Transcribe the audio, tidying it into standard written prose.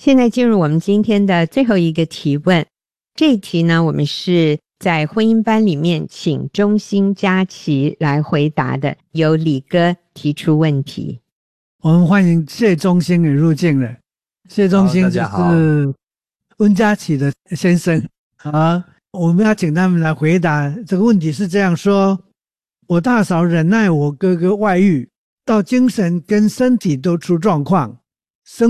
现在进入我们今天的最后一个提问。这一题呢，我们是在婚姻班里面请中兴佳琪来回答的，由李哥提出问题。 我们欢迎谢中兴也入境了。谢中兴就是温佳琪的先生啊，我们要请他们来回答这个问题。是这样说：我大嫂忍耐我哥哥外遇，到精神跟身体都出状况，